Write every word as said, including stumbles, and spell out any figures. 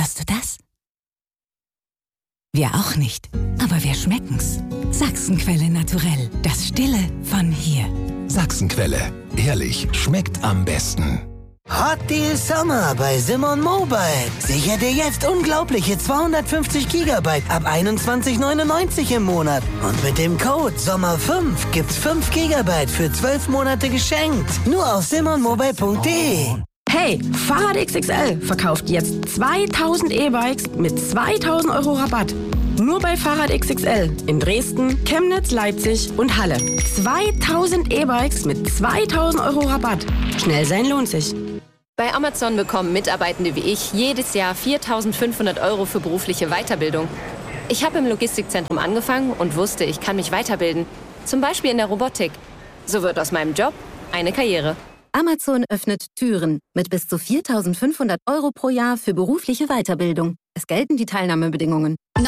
Hörst du das? Wir auch nicht, aber wir schmecken's. Sachsenquelle naturell, das Stille von hier. Sachsenquelle, ehrlich, schmeckt am besten. Hot Deal Summer bei Simon Mobile. Sicher dir jetzt unglaubliche zweihundertfünfzig Gigabyte ab einundzwanzig neunundneunzig im Monat. Und mit dem Code Sommer fünf gibt's fünf Gigabyte für zwölf Monate geschenkt. Nur auf simon mobile punkt de. Hey, Fahrrad X X L verkauft jetzt zweitausend E-Bikes mit zweitausend Euro Rabatt. Nur bei Fahrrad X X L in Dresden, Chemnitz, Leipzig und Halle. zweitausend E-Bikes mit zweitausend Euro Rabatt. Schnell sein lohnt sich. Bei Amazon bekommen Mitarbeitende wie ich jedes Jahr viertausendfünfhundert Euro für berufliche Weiterbildung. Ich habe im Logistikzentrum angefangen und wusste, ich kann mich weiterbilden. Zum Beispiel in der Robotik. So wird aus meinem Job eine Karriere. Amazon öffnet Türen mit bis zu viertausendfünfhundert Euro pro Jahr für berufliche Weiterbildung. Es gelten die Teilnahmebedingungen.